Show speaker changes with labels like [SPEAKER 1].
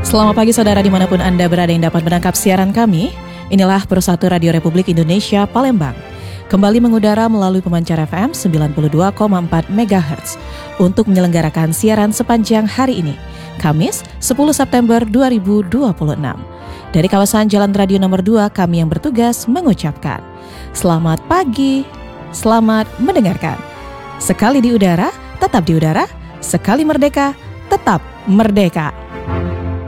[SPEAKER 1] Selamat pagi saudara dimanapun Anda berada yang dapat menangkap siaran kami. Inilah Persatu Radio Republik Indonesia Palembang. Kembali mengudara melalui pemancar FM 92,4 MHz untuk menyelenggarakan siaran sepanjang hari ini, Kamis 10 September 2026. Dari kawasan Jalan Radio nomor 2, kami yang bertugas mengucapkan selamat pagi, selamat mendengarkan. Sekali di udara, tetap di udara. Sekali merdeka, tetap merdeka.